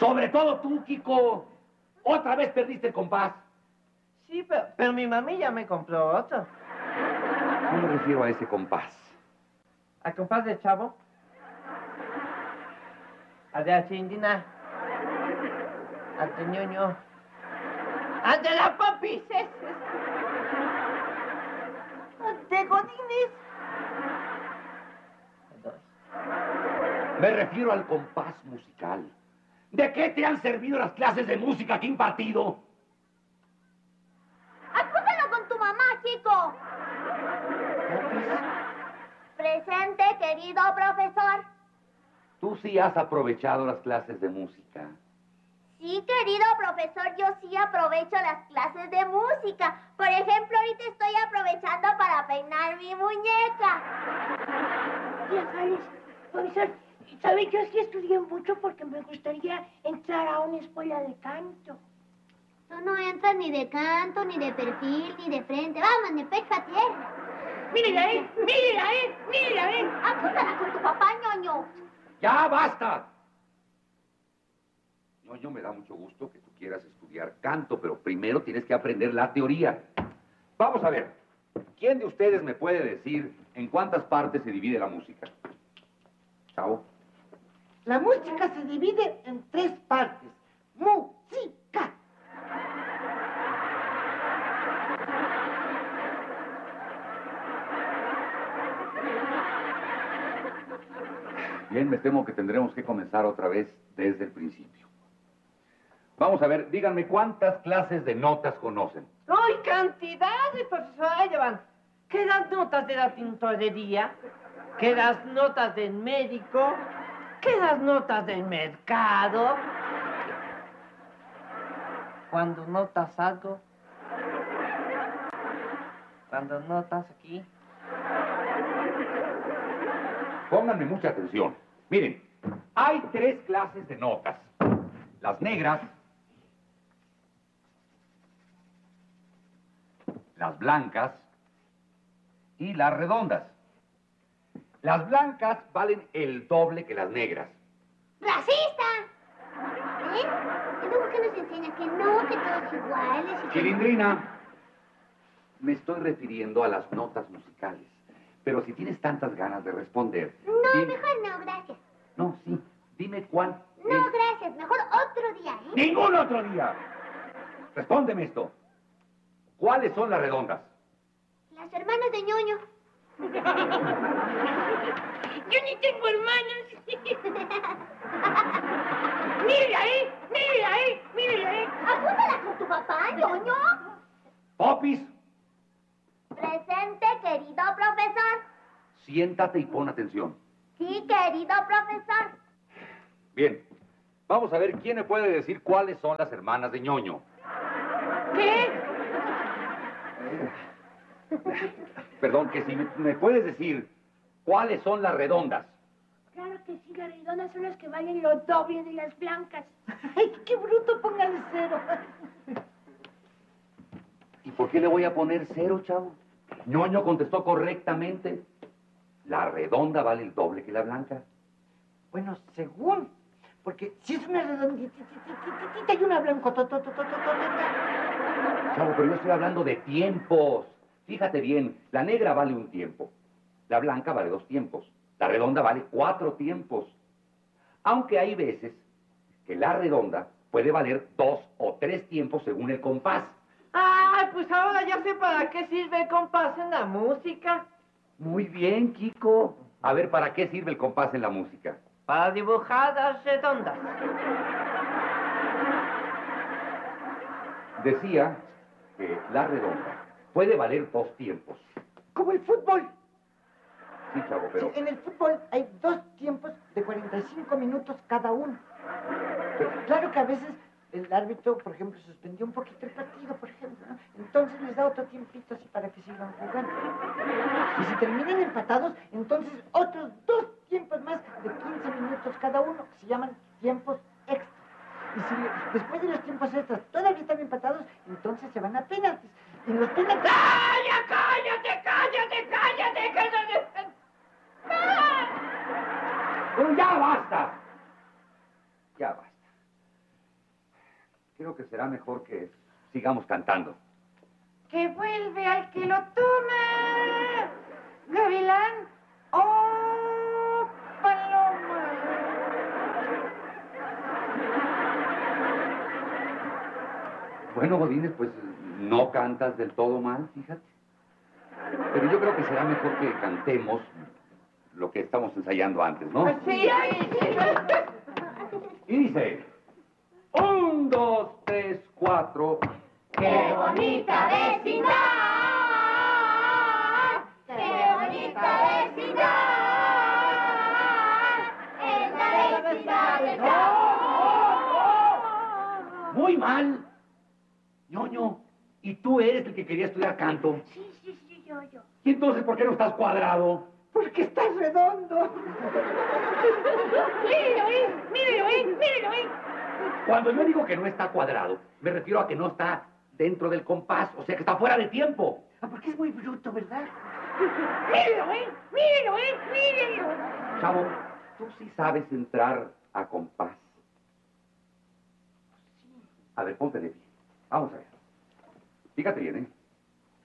Sobre todo tú, Kiko. Otra vez perdiste el compás. Sí, pero mi mami ya me compró otro. No me refiero a ese compás. ¿Al compás de Chavo? ¿Al de Archindina? ¿Al de Ñoño? ¡Al de la Popis! ¡Al de Godínez! Me refiero al compás musical. ¿De qué te han servido las clases de música que he impartido? Apúntalo con tu mamá, chico. Presente, querido profesor. Tú sí has aprovechado las clases de música. Sí, querido profesor, yo sí aprovecho las clases de música. Por ejemplo, ahorita estoy aprovechando para peinar mi muñeca. Tía Jales, profesor, ¿sabe? Yo sí estudié mucho porque me gustaría entrar a una escuela de canto. Tú no entras ni de canto, ni de perfil, ni de frente. Vamos, de pecho a tierra. ¡Mírela, ¡Mírela, ¡Mírela, Apúntala con tu papá, ñoño. ¡Ya basta! Ñoño, me da mucho gusto que tú quieras estudiar canto, pero primero tienes que aprender la teoría. Vamos a ver. ¿Quién de ustedes me puede decir en cuántas partes se divide la música? Chavo. La música se divide en 3 partes. Música. Bien, me temo que tendremos que comenzar otra vez desde el principio. Vamos a ver, díganme cuántas clases de notas conocen. ¡Ay, cantidades, profesor! Ahí llevan. ¿Qué las notas de la tintorería? ¿Qué las notas del médico? ¿Qué las notas del mercado? Cuando notas algo. Cuando notas aquí. Pónganme mucha atención. Miren, hay 3 clases de notas. Las negras, las blancas y las redondas. Las blancas valen el doble que las negras. ¡Racista! ¿Eh? ¿Y luego qué nos enseña? Que no, que todos iguales y que... Chilindrina, me estoy refiriendo a las notas musicales. Pero si tienes tantas ganas de responder... No, mejor no, gracias. No, sí. Dime cuál No, gracias. Mejor otro día, ¿eh? ¡Ningún otro día! Respóndeme esto. ¿Cuáles son las redondas? Las hermanas de ñoño. Yo ni tengo hermanos. ¡Mírela, Mírela, Apúntala con tu papá, ñoño. Popis, Presente, querido profesor. siéntate y pon atención. Sí, querido profesor. Bien, vamos a ver quién me puede decir cuáles son las hermanas de ñoño. ¿Qué? Perdón, que si me puedes decir cuáles son las redondas. Claro que sí, las redondas son las que valen lo doble de las blancas. ¡Ay, qué bruto! Póngale 0. ¿Y por qué le voy a poner 0, chavo? ñoño contestó correctamente. La redonda vale el doble que la blanca. Bueno, según. Porque si es una redondita y una blanca. Chavo, pero yo estoy hablando de tiempos. Fíjate bien, la negra vale 1 tiempo. La blanca vale 2 tiempos. La redonda vale 4 tiempos. Aunque hay veces que la redonda puede valer 2 o 3 tiempos según el compás. ¡Ay, pues ahora ya sé para qué sirve el compás en la música! Muy bien, Kiko. A ver, ¿para qué sirve el compás en la música? Para dibujar las redondas. Decía que la redonda puede valer 2 tiempos. Como el fútbol. Sí, chavo, pero... Sí, en el fútbol hay 2 tiempos de 45 minutos cada uno. Claro que a veces el árbitro, por ejemplo, suspendió un poquito el partido, por ejemplo, ¿no? Entonces les da otro tiempito así para que sigan jugando. Y si terminan empatados, entonces otros 2 tiempos más de 15 minutos cada uno, que se llaman tiempos extras. Y si después de los tiempos extras todavía están empatados, entonces se van a penaltis. Y los penaltis... ¡Cállate! ¡Pero ya basta! Ya basta. creo que será mejor que sigamos cantando. Que vuelve al que lo toma, gavilán o paloma. Bueno, Godínez, pues no cantas del todo mal, fíjate. Pero yo creo que será mejor que cantemos lo que estamos ensayando antes, ¿no? Sí, Y dice, 1, 2, 3, 4. ¡Qué bonita vecindad! ¡Qué bonita vecindad! Es la vecindad de Muy mal. Ñoño, ¿y tú eres el que quería estudiar canto? Sí, yo. ¿Y entonces por qué no estás cuadrado? Porque estás redondo. Mírelo. Cuando yo digo que no está cuadrado, me refiero a que no está dentro del compás, o sea que está fuera de tiempo. Ah, porque es muy bruto, ¿verdad? Mírelo. Chavo, tú sí sabes entrar a compás. A ver, ponte de pie. Vamos a ver. Fíjate bien, ¿eh?